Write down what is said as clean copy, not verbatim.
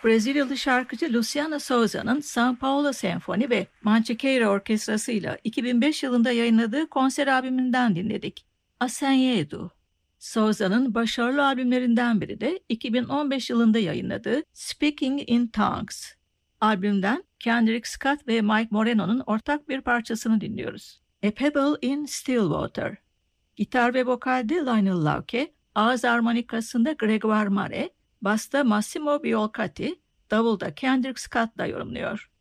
Brezilyalı şarkıcı Luciano Souza'nın São Paulo Senfoni ve Mantiqueira Orkestrası ile 2005 yılında yayınladığı konser albümünden dinledik. Asenyedo. Souza'nın başarılı albümlerinden biri de 2015 yılında yayınladığı Speaking in Tongues. Albümden Kendrick Scott ve Mike Moreno'nun ortak bir parçasını dinliyoruz. A Pebble in Stillwater. Gitar ve vokalde Lionel Lauke, ağız armonikasında Gregoire Mare, basta Massimo Biolcati, davulda Kendrick Scott da yorumluyor.